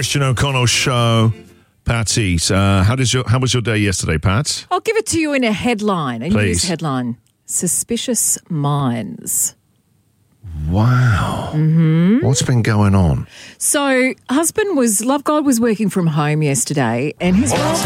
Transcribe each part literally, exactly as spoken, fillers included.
Christian O'Connell Show. Patsy, uh, how does your how was your day yesterday, Pat? I'll give it to you in a headline, a Please. news headline. Suspicious minds. Wow. Mm-hmm. What's been going on? So, husband was, Love God was working from home yesterday, and he's rather,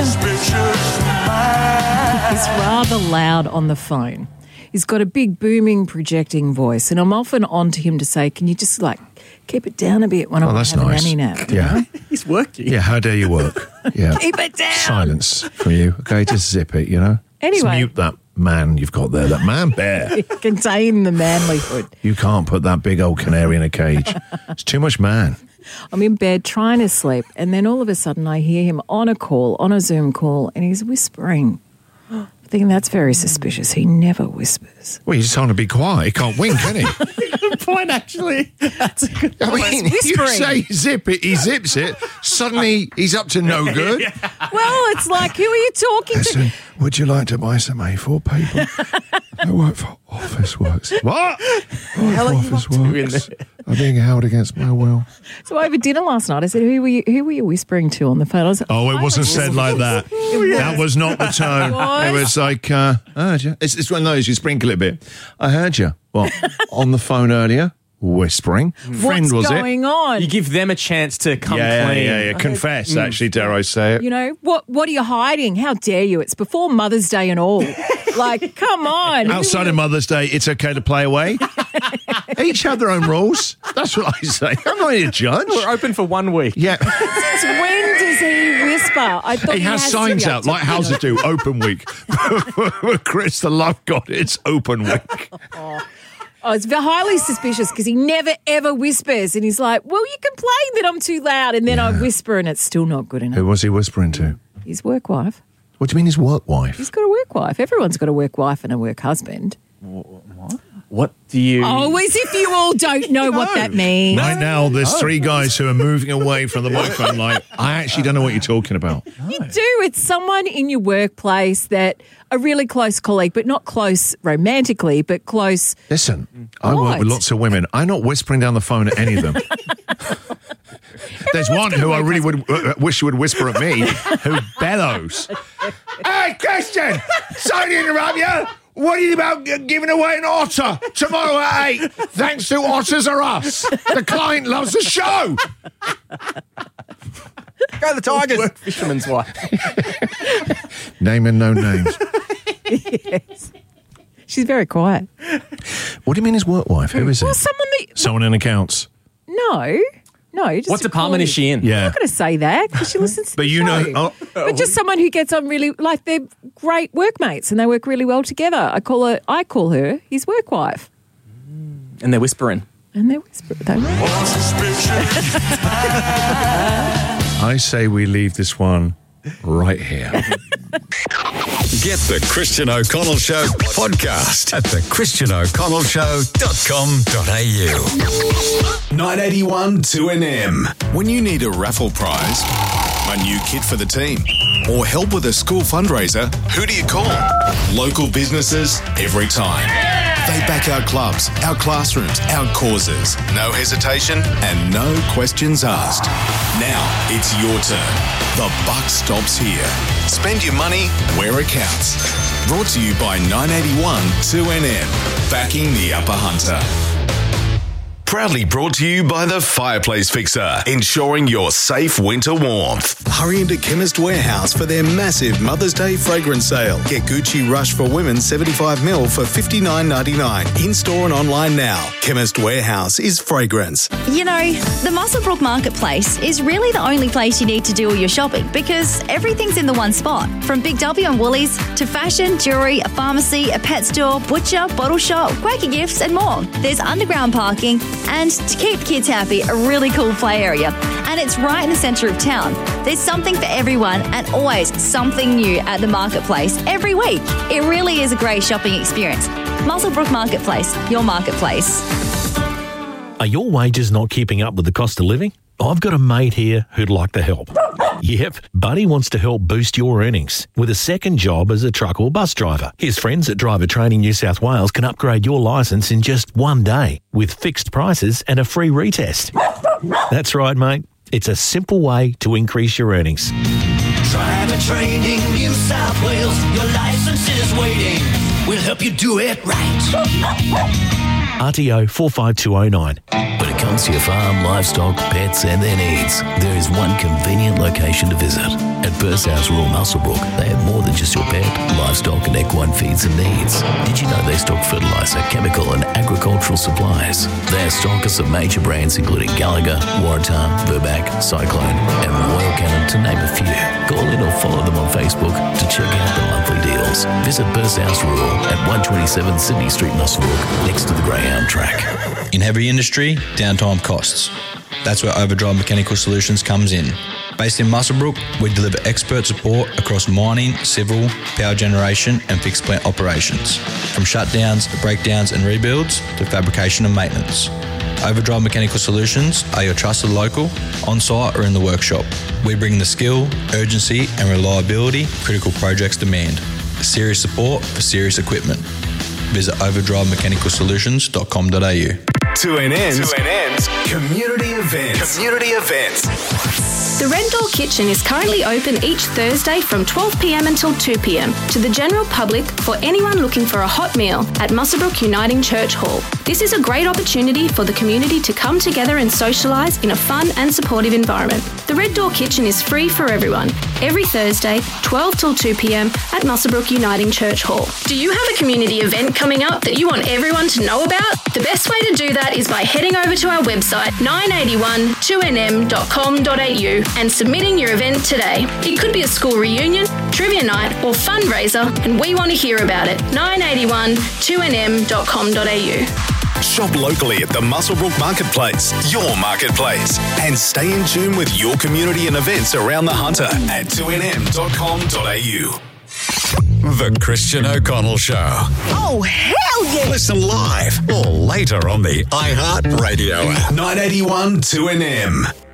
he's rather loud on the phone. He's got a big booming projecting voice, and I'm often on to him to say, can you just like keep it down a bit when Oh, I'm that's having nice. a nanny nap? you Yeah. know? He's working. Yeah, how dare you work? Yeah. Keep it down. Silence from you. Okay, just zip it, you know? Anyway. Just mute that man you've got there, that man bear. Contain the manlyhood. You can't put that big old canary in a cage. It's too much man. I'm in bed trying to sleep, and then all of a sudden I hear him on a call, on a Zoom call, and he's whispering. I'm thinking that's very suspicious. He never whispers. Well, he's trying to be quiet. He can't wink, can he? Good point, actually. That's a good I mean, you whispering. say zip it, he zips it. Suddenly, he's up to no good. Well, it's like, who are you talking to? Listen, would you like to buy some A four paper? I work for Office Works. What? hell are Oh, you Office up to in Works. I'm being held against my will. So over dinner last night, I said, who were you, who were you whispering to on the phone? I was like, Oh, it I wasn't was said like that. That was not the tone. was. It was like, uh, I heard you. It's, it's one of those, you sprinkle it a bit. I heard you. What? On the phone earlier? Whispering. Friend, What's was going it? on? You give them a chance to come Yeah, clean. yeah, yeah. Confess, actually, dare I say it. You know, what What are you hiding? How dare you? It's before Mother's Day and all. Like, come on. Outside of Mother's Day, it's okay to play away. Each have their own rules. That's what I say. I'm not here to judge. We're open for one week. Yeah. Since when does he whisper? I thought He has to signs be up out, to- like houses do, open week. For Chris, the love God, it's open week. Oh, it's highly suspicious because he never, ever whispers. And he's like, well, you complain that I'm too loud. And then I whisper and it's still not good enough. Who was he whispering to? His work wife. What do you mean his work wife? He's got a work wife. Everyone's got a work wife and a work husband. What do you... Oh, as if you all don't know what that means. Right now, there's three guys who are moving away from the microphone like, I actually don't know what you're talking about. You do. It's someone in your workplace that a really close colleague, but not close romantically, but close. Listen, I work with What? lots of women. I'm not whispering down the phone at any of them. There's one who I really would uh, wish would whisper at me, who bellows. Hey, Christian, sorry to interrupt you. What are you about g- giving away an otter tomorrow at eight? Thanks to Otters Are Us. The client loves the show. Go the Tigers. Work fisherman's wife. Name and no names. Yes. She's very quiet. What do you mean his work wife? Who is Well, it? someone that. Someone in accounts. No. No. Just What a department is colleague. she in? Yeah. I'm not going to say that because she listens to But the you show. know... Oh, But just someone who gets on really, like they're great workmates and they work really well together. I call her, I call her his work wife. And they're whispering. And they whisper, they whisper. I say we leave this one right here. Get the Christian O'Connell Show podcast at the christian o'connell show dot com dot a u. nine eighty-one two N M. When you need a raffle prize, a new kit for the team, or help with a school fundraiser, who do you call? Local businesses every time. They back our clubs, our classrooms, our causes. No hesitation and no questions asked. Now it's your turn. The buck stops here. Spend your money where it counts. Brought to you by nine eighty-one two N M. Backing the Upper Hunter. Proudly brought to you by the Fireplace Fixer, ensuring your safe winter warmth. Hurry into Chemist Warehouse for their massive Mother's Day fragrance sale. Get Gucci Rush for Women seventy-five mil for fifty-nine ninety-nine. In-store and online now. Chemist Warehouse is fragrance. You know, the Muswellbrook Marketplace is really the only place you need to do all your shopping because everything's in the one spot. From Big W and Woolies to fashion, jewellery, a pharmacy, a pet store, butcher, bottle shop, Quaker Gifts and more. There's underground parking and, to keep kids happy, a really cool play area. And it's right in the centre of town. There's something for everyone and always something new at the marketplace every week. It really is a great shopping experience. Muswellbrook Marketplace, your marketplace. Are your wages not keeping up with the cost of living? I've got a mate here who'd like to help. Yep, Buddy wants to help boost your earnings with a second job as a truck or bus driver. His friends at Driver Training New South Wales can upgrade your licence in just one day with fixed prices and a free retest. That's right, mate. It's a simple way to increase your earnings. Driver training, New South Wales. Your license is waiting. We'll help you do it right. R T O four five two oh nine. When it comes to your farm, livestock, pets and their needs, there is one convenient location to visit. At Burst House Rural Muswellbrook, they have more than just your pet, livestock and equine feeds and needs. Did you know they stock fertiliser, chemical and agricultural supplies? They are stockers of major brands including Gallagher, Waratah, Burback, Cyclone and Royal Canin to name a few. Call in or follow them on Facebook to check out the monthly deals. Visit Burst House Rural at one twenty-seven Sydney Street, Muswellbrook, next to the Greyhound track. In heavy industry, downtime costs. That's where Overdrive Mechanical Solutions comes in. Based in Muswellbrook, we deliver expert support across mining, civil, power generation and fixed plant operations. From shutdowns, breakdowns and rebuilds to fabrication and maintenance. Overdrive Mechanical Solutions are your trusted local, on-site or in the workshop. We bring the skill, urgency and reliability critical projects demand. Serious support for serious equipment. Visit overdrive mechanical solutions dot com dot a u. two N N's, two N N's community events. Community events. The Red Door Kitchen is currently open each Thursday from twelve p.m. until two p.m. to the general public for anyone looking for a hot meal at Muswellbrook Uniting Church Hall. This is a great opportunity for the community to come together and socialise in a fun and supportive environment. The Red Door Kitchen is free for everyone, every Thursday, twelve till two p.m. at Muswellbrook Uniting Church Hall. Do you have a community event coming up that you want everyone to know about? The best way to do that is by heading over to our website, nine eighty-one two n m dot com dot a u, and submitting your event today. It could be a school reunion, trivia night, or fundraiser, and we want to hear about it. nine eighty-one two n m dot com dot a u. Shop locally at the Muswellbrook Marketplace, your marketplace, and stay in tune with your community and events around the Hunter at two n m dot com dot a u. The Christian O'Connell Show. Oh, hell yeah! Listen live or later on the iHeart Radio app. nine eighty-one two N M.